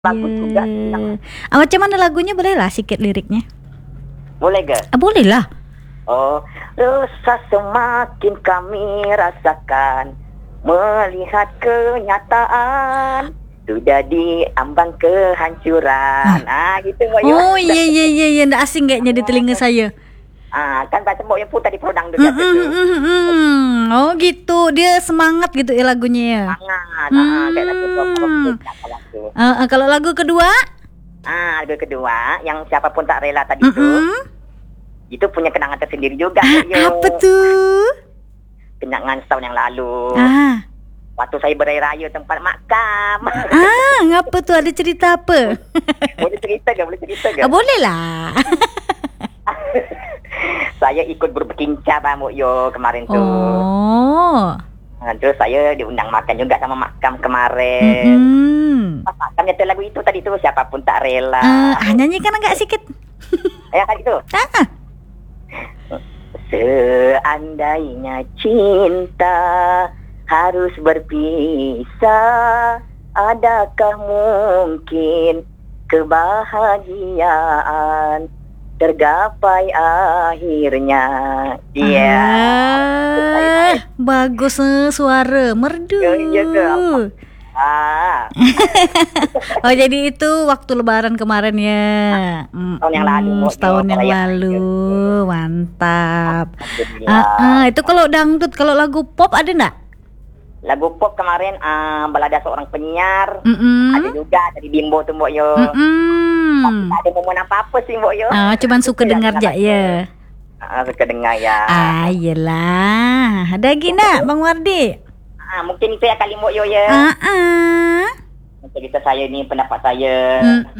Lagu juga. Macam mana lagunya, boleh lah sikit liriknya? Boleh ke? Boleh lah. Oh, resah semakin kami rasakan melihat kenyataan sudah diambang kehancuran. Gitu Mbak Yu. Oh iya, ndak asing kayaknya di telinga saya. Kan baca Mbak Yu pun tadi produng juga tu. Oh gitu, dia semangat gitu ya lagunya ya. Semangat. Kayak lagu Kalau lagu kedua? Lagu kedua yang siapapun tak rela tadi itu punya kenangan tersendiri juga. Apa tuh? Kenangan setahun yang lalu. Waktu saya beraya-raya tempat makam. Ngapa tuh, ada cerita apa? Boleh cerita ke? Boleh lah. Saya ikut berbincang Mbak Yo kemarin tu. Oh. Terus saya diundang makan juga sama makam kemarin. Pas makam nyetel lagu itu tadi tu, siapapun tak rela. Nyanyikan agak sikit. Ya kan itu. Seandainya cinta harus berpisah, adakah mungkin kebahagiaan tergapai akhirnya? Bagus suara, merdu. Oh jadi itu waktu lebaran kemarin ya. Tahun yang lalu. Setahun yang lalu. Mantap. Itu kalau dangdut, kalau lagu pop ada enggak? Lagu pop kemarin balada seorang penyiar. Ada juga dari Bimbo tuh Mbok Yo. Tak ada momen apa-apa sih Mbok Yo. Cuman suka dengar aja ya. Suka dengar ya. Iyalah. Ada lagi nak Bang Wardi? Mungkin itu ya kali Mbok Yo ya. Cerita saya ni, pendapat saya.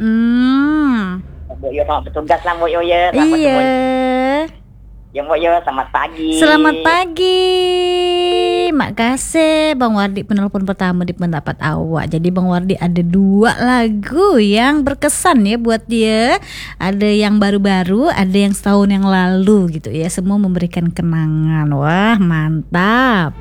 Mbok Yo sama petugas lah Mbok Yo ya. Iya. Ya Mbok Yo, selamat pagi. Selamat pagi. Makasih Bang Wardi penelpon pertama di pendapat awak. Jadi Bang Wardi ada 2 lagu yang berkesan ya buat dia. Ada yang baru-baru, ada yang setahun yang lalu gitu ya. Semua memberikan kenangan. Wah, mantap.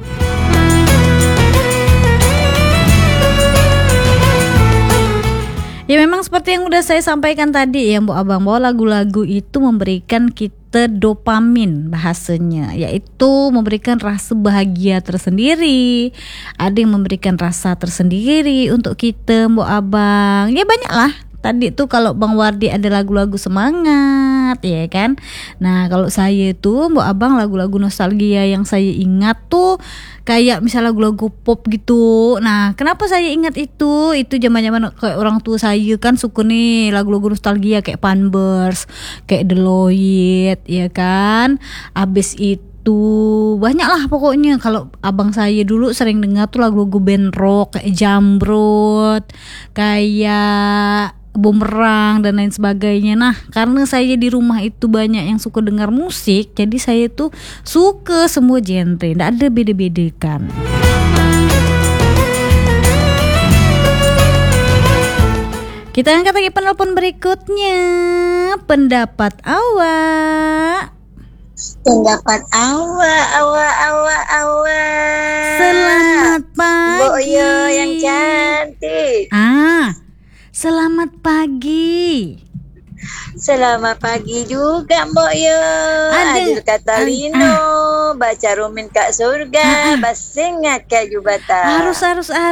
Ya memang seperti yang udah saya sampaikan tadi ya Mbok Abang, bahwa lagu-lagu itu memberikan kita dopamin bahasanya, yaitu memberikan rasa bahagia tersendiri. Ada yang memberikan rasa tersendiri untuk kita Mbok Abang. Ya banyak lah. Tadi tuh kalau Bang Wardi ada lagu-lagu semangat ya kan. Nah kalau saya tuh Mbok Abang, lagu-lagu nostalgia yang saya ingat tuh kayak misalnya lagu-lagu pop gitu. Nah kenapa saya ingat itu zaman-zaman kayak orang tua saya kan suka nih lagu-lagu nostalgia kayak Panbers, kayak Deloitte ya kan. Abis itu banyak lah pokoknya. Kalau abang saya dulu sering dengar tuh lagu-lagu band rock kayak Jambrut, kayak Bumerang dan lain sebagainya. Nah karena saya di rumah itu banyak yang suka dengar musik, jadi saya tuh suka semua genre, tidak ada beda-beda kan. Kita angkat lagi penelpon berikutnya. Pendapat awak. Selamat pagi Mbok Yo yang cantik. Selamat pagi. Selamat pagi juga Mbok Yo. Adil kata Lino, baca rumin kat surga, basing ke jubatan. Harus.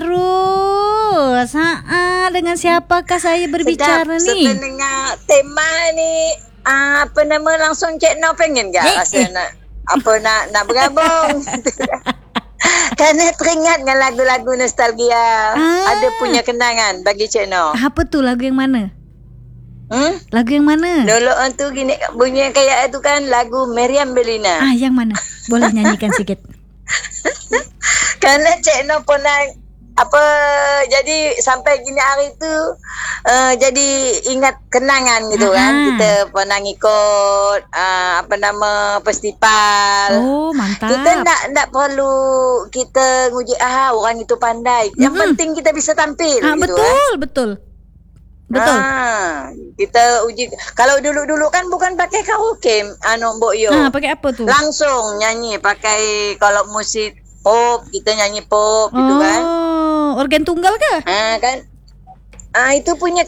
Dengan siapakah saya berbicara nih? Sedap sebenarnya tema ni. Apa nama, langsung Cik No pengen ke? Nak bergabung? Kerana teringat dengan lagu-lagu nostalgia. Ada punya kenangan bagi Cik No. Apa tu, lagu yang mana? Lagu yang mana? Dulu tu gini bunyi kayak itu kan, lagu Meriam Bellina. Yang mana? Boleh nyanyikan sikit. Kerana Cik No pernah jadi sampai gini hari tu jadi ingat kenangan gitu kan. Kita pernah ngikut festival. Oh mantap. Kita tak perlu kita nguji orang itu pandai. Yang penting kita bisa tampil gitu Betul. Kita uji. Kalau dulu kan bukan pakai karaoke Mbok Yo. Pakai apa tu? Langsung nyanyi pakai, kalau musik pop kita nyanyi pop gitu kan. Organ tunggal ke? Kan Itu punya